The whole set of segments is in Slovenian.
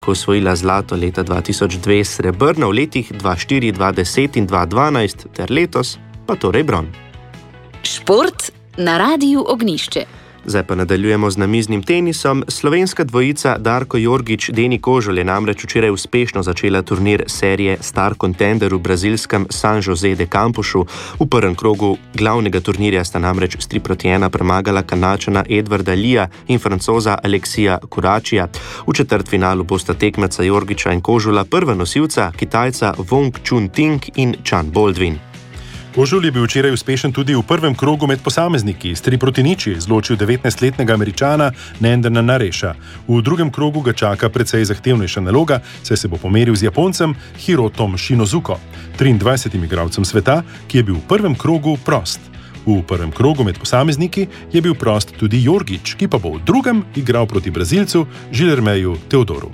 osvojila zlato leta 2002, srebrno v letih 2004, 2010 in 2012 ter letos pa torej bron. Šport na Radiu Ognjišče. Zdaj pa nadaljujemo z namiznim tenisom. Slovenska dvojica Darko Jorgić, Deni Kožul je namreč včeraj uspešno začela turnir serije Star Contender v brazilskem San José de Campusu. V prvem krogu glavnega turnirja sta namreč s 3-1 premagala Kanačana Edvarda Lija in Francoza Aleksija Kuračija. V četrtfinalu bosta tekmeca Jorgića in Kožula prva nosilca, Kitajca Wong Chun Ting in Chan Baldwin. Kožul je bil včeraj uspešen tudi v prvem krogu med posamezniki. S 3-0 izločil 19-letnega Američana Nandana Nareša. V drugem krogu ga čaka precej zahtevnejša naloga, saj se bo pomeril z Japoncem Hirotom Shinozuko, 23. igralcem sveta, ki je bil v prvem krogu prost. V prvem krogu med posamezniki je bil prost tudi Jorgić, ki pa bo v drugem igral proti Brazilcu Gilhermeju Teodoru.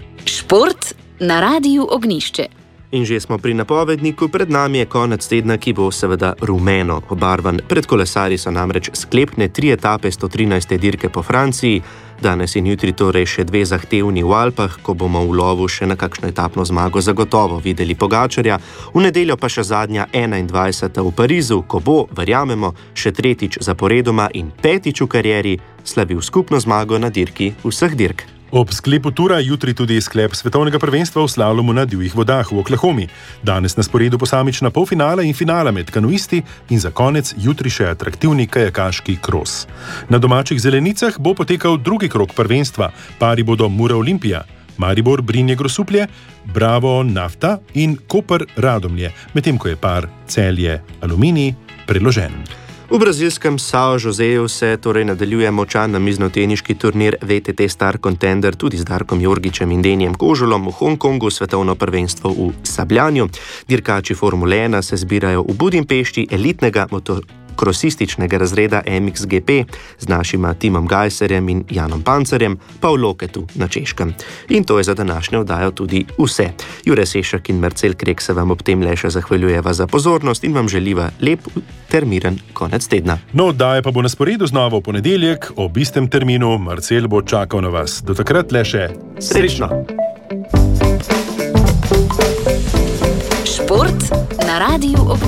Šport na Radiu Ognjišče. In že smo pri napovedniku, pred nami je konec tedna, ki bo seveda rumeno obarvan. Pred kolesarji so namreč sklepne 3 etape 113. dirke po Franciji, danes in jutri torej še 2 zahtevni v Alpah, ko bomo v lovu še na kakšno etapno zmago zagotovo videli Pogačarja, v nedeljo pa še zadnja 21. v Parizu, ko bo, verjamemo, še 3. zaporedoma in 5. v karieri slavil skupno zmago na dirki vseh dirk. Ob sklepu tura jutri tudi sklep svetovnega prvenstva v slalomu na divjih vodah v Oklahomi. Danes na sporedu posamična polfinala in finala med kanuisti in za konec jutri še atraktivni kajakaški kros. Na domačih zelenicah bo potekal drugi krog prvenstva. Pari bodo Mura Olimpija, Maribor Brinje Grosuplje, Bravo Nafta in Koper Radomlje, medtem ko je par Celje Aluminij predložen. V brazilskem São Joséju se torej nadaljuje močan namiznoteniški turnir VTT Star Contender tudi z Darkom Jorgićem in Denijem Kožulom, v Hongkongu svetovno prvenstvo v sabljanju. Dirkači Formule 1 se zbirajo v Budimpešti elitnega krosističnega razreda MXGP z našima Timom Gajserjem in Janom Pancerjem, pa v Loketu na Češkem. In to je za današnjo oddajo tudi vse. Jure Sešak in Marcel Krek se vam ob tem le še zahvaljujeva za pozornost in vam želiva lep ter miren konec tedna. No, oddaja pa bo na sporedu znova v ponedeljek, ob istem terminu. Marcel bo čakal na vas. Do takrat le še srečno! Šport na Radiu Ognjišče.